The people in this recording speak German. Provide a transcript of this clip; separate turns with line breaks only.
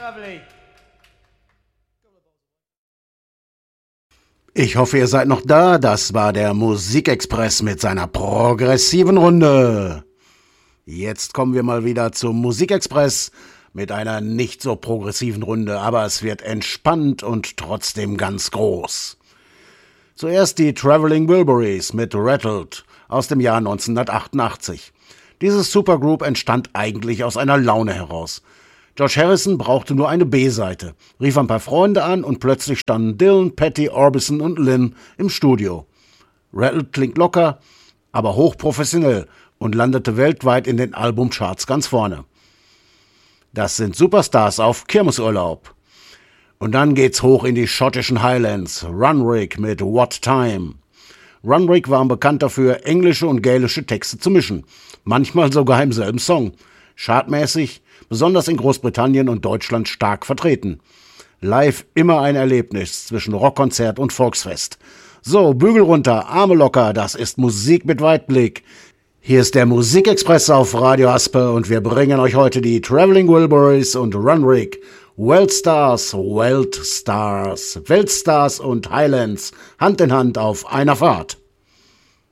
Ich hoffe, ihr seid noch da. Das war der Musikexpress mit seiner progressiven Runde. Jetzt kommen wir mal wieder zum Musikexpress mit einer nicht so progressiven Runde, aber es wird entspannt und trotzdem ganz groß. Zuerst die Traveling Wilburys mit Rattled aus dem Jahr 1988. Dieses Supergroup entstand eigentlich aus einer Laune heraus. George Harrison brauchte nur eine B-Seite, rief ein paar Freunde an und plötzlich standen Dylan, Patty, Orbison und Lynn im Studio. Rattled klingt locker, aber hochprofessionell und landete weltweit in den Albumcharts ganz vorne. Das sind Superstars auf Kirmesurlaub. Und dann geht's hoch in die schottischen Highlands, Runrig mit What Time. Runrig waren bekannt dafür, englische und gälische Texte zu mischen, manchmal sogar im selben Song. Chartmäßig, besonders in Großbritannien und Deutschland stark vertreten. Live immer ein Erlebnis zwischen Rockkonzert und Volksfest. So, Bügel runter, Arme locker, das ist Musik mit Weitblick. Hier ist der Musikexpress auf Radio Aspe und wir bringen euch heute die Traveling Wilburys und Runrig. Weltstars und Highlands, Hand in Hand auf einer Fahrt.